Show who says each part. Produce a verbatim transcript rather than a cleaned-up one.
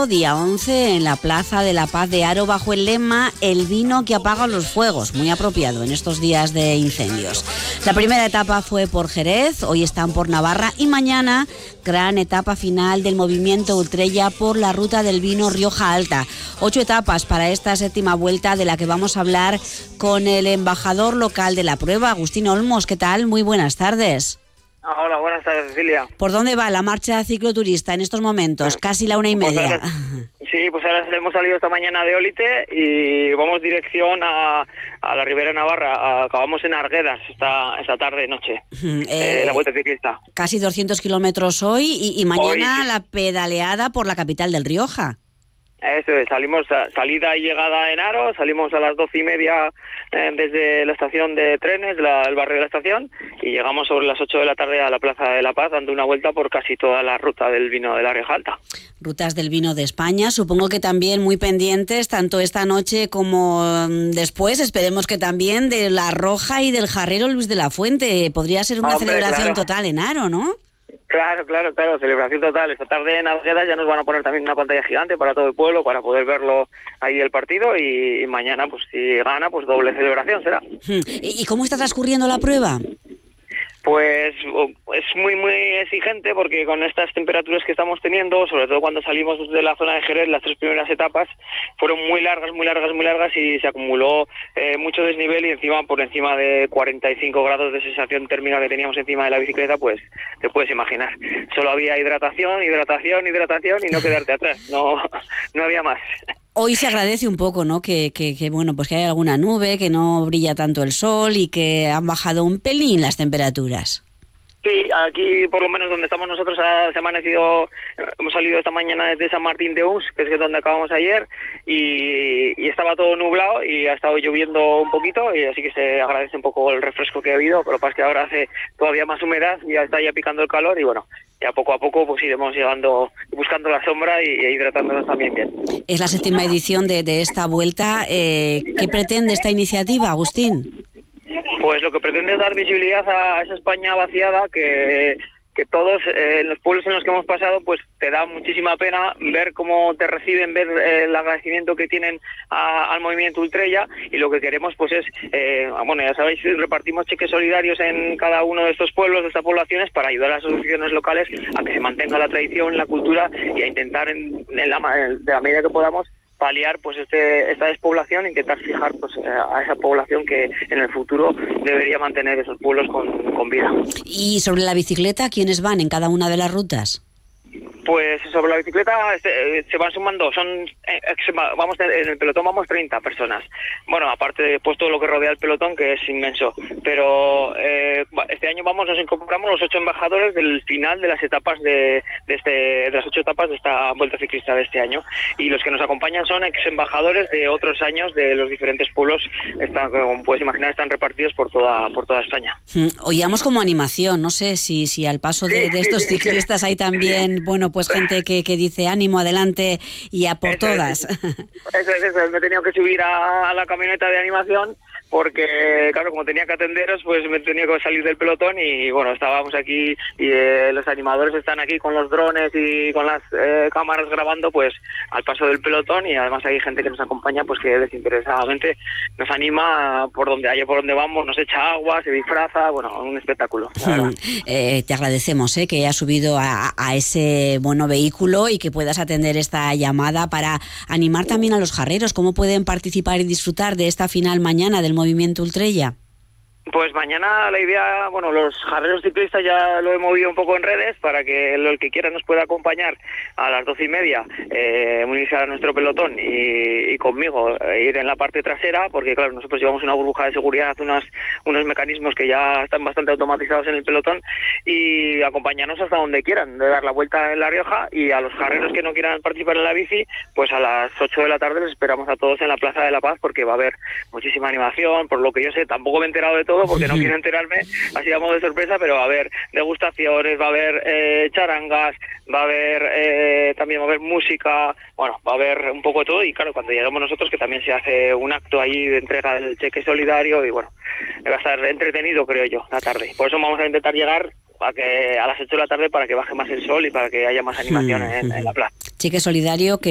Speaker 1: sábado, día once, en la Plaza de la Paz de Haro, bajo el lema El vino que apaga los fuegos, muy apropiado en estos días de incendios. La primera etapa fue por Jerez, hoy están por Navarra y mañana gran etapa final del movimiento Ultrella por la ruta del vino Rioja Alta. Ocho etapas para esta séptima vuelta, de la que vamos a hablar con el embajador local de la prueba, Agustín Olmos. ¿Qué tal? Muy buenas tardes.
Speaker 2: Hola, buenas tardes, Cecilia.
Speaker 1: ¿Por dónde va la marcha cicloturista en estos momentos? Casi la una y
Speaker 2: pues
Speaker 1: media.
Speaker 2: Ahora, sí, pues ahora hemos salido esta mañana de Ólite y vamos dirección a, a la Ribera Navarra. Acabamos en Arguedas esta, esta tarde, noche,
Speaker 1: eh,
Speaker 2: eh, la vuelta ciclista.
Speaker 1: Casi doscientos kilómetros hoy y, y mañana
Speaker 2: Hoy,
Speaker 1: la pedaleada por la capital del Rioja.
Speaker 2: Eso es, salimos, salida y llegada en Haro, salimos a las doce y media eh, desde la estación de trenes, la, el barrio de la estación, y llegamos sobre las ocho de la tarde a la Plaza de la Paz, dando una vuelta por casi toda la ruta del vino de la Rioja Alta.
Speaker 1: Rutas del vino de España, supongo que también muy pendientes, tanto esta noche como después, esperemos que también, de la Roja y del Jarrero Luis de la Fuente. Podría ser una
Speaker 2: Hombre,
Speaker 1: celebración
Speaker 2: claro.
Speaker 1: total en Haro, ¿no?
Speaker 2: Claro, claro, claro, celebración total. Esta tarde en Arguedas ya nos van a poner también una pantalla gigante para todo el pueblo, para poder verlo ahí el partido, y, y mañana, pues si gana, pues doble celebración será.
Speaker 1: ¿Y cómo está transcurriendo la prueba?
Speaker 2: Pues es muy muy exigente, porque con estas temperaturas que estamos teniendo, sobre todo cuando salimos de la zona de Jerez, las tres primeras etapas fueron muy largas, muy largas, muy largas, y se acumuló eh, mucho desnivel, y encima por encima de cuarenta y cinco grados de sensación térmica que teníamos encima de la bicicleta, pues te puedes imaginar. Solo había hidratación, hidratación, hidratación y no quedarte atrás, no, no había más.
Speaker 1: Hoy se agradece un poco, ¿no? Que, que, que bueno, pues que hay alguna nube, que no brilla tanto el sol y que han bajado un pelín las temperaturas.
Speaker 2: Sí, aquí por lo menos donde estamos nosotros ha, se ha amanecido, hemos salido esta mañana desde San Martín de Us, que es donde acabamos ayer, y, y estaba todo nublado y ha estado lloviendo un poquito, y así que se agradece un poco el refresco que ha habido, pero lo que pasa es que ahora hace todavía más humedad, y ya está ya picando el calor, y bueno, ya poco a poco pues iremos llegando, buscando la sombra y, e hidratándonos también bien.
Speaker 1: Es la séptima edición de, de esta vuelta. Eh, ¿Qué pretende esta iniciativa, Agustín?
Speaker 2: Pues lo que pretende es dar visibilidad a esa España vaciada, que, que todos eh, en los pueblos en los que hemos pasado, pues te da muchísima pena ver cómo te reciben, ver eh, el agradecimiento que tienen a, al movimiento Ultrella, y lo que queremos pues es, eh, bueno, ya sabéis, repartimos cheques solidarios en cada uno de estos pueblos, de estas poblaciones, para ayudar a las asociaciones locales a que se mantenga la tradición, la cultura, y a intentar en, en la, de la medida que podamos paliar pues este esta despoblación, intentar fijar pues a esa población que en el futuro debería mantener esos pueblos con, con vida.
Speaker 1: Y sobre la bicicleta, ¿quiénes van en cada una de las rutas?
Speaker 2: Pues sobre la bicicleta se, se van sumando, son eh, vamos en el pelotón vamos treinta personas. Bueno, aparte de pues todo lo que rodea el pelotón, que es inmenso, pero eh, este año vamos nos incorporamos los ocho embajadores del final de las etapas de, de este de las ocho etapas de esta vuelta ciclista de este año, y los que nos acompañan son ex embajadores de otros años de los diferentes pueblos. Están, como puedes imaginar, están repartidos por toda por toda España.
Speaker 1: Oíamos como animación, no sé si si al paso de,
Speaker 2: sí,
Speaker 1: de estos
Speaker 2: sí,
Speaker 1: ciclistas
Speaker 2: sí.
Speaker 1: hay también, bueno, pues gente que, que dice ánimo, adelante y a por
Speaker 2: eso
Speaker 1: todas.
Speaker 2: Es, eso es, eso es. Me he tenido que subir a, a la camioneta de animación, porque, claro, como tenía que atenderos, pues me tenía que salir del pelotón, y bueno, estábamos aquí, y eh, los animadores están aquí con los drones y con las eh, cámaras grabando, pues, al paso del pelotón, y además hay gente que nos acompaña, pues, que desinteresadamente nos anima por donde haya, por donde vamos, nos echa agua, se disfraza, bueno, un espectáculo, la verdad.
Speaker 1: eh, te agradecemos eh, que hayas subido a, a ese bueno vehículo y que puedas atender esta llamada para animar también a los jarreros. ¿Cómo pueden participar y disfrutar de esta final mañana del movimiento Ultrella?
Speaker 2: Pues mañana la idea, bueno, los jarreros ciclistas ya lo he movido un poco en redes para que el que quiera nos pueda acompañar a las doce y media, eh, unirse a nuestro pelotón y, y conmigo eh, ir en la parte trasera, porque claro, nosotros llevamos una burbuja de seguridad, unos, unos mecanismos que ya están bastante automatizados en el pelotón, y acompañarnos hasta donde quieran, de dar la vuelta en La Rioja, y a los jarreros que no quieran participar en la bici, pues a las ocho de la tarde les esperamos a todos en la Plaza de la Paz, porque va a haber muchísima animación. Por lo que yo sé, tampoco me he enterado de todo, porque no quiero enterarme así a modo de sorpresa, pero va a haber degustaciones, va a haber eh, charangas, va a haber eh, también va a haber música, bueno, va a haber un poco de todo, y claro, cuando lleguemos nosotros, que también se hace un acto ahí de entrega del cheque solidario, y bueno, va a estar entretenido, creo yo, la tarde. Por eso vamos a intentar llegar a que a las ocho de la tarde, para que baje más el sol y para que haya más animación en, en la plaza.
Speaker 1: Cheque solidario que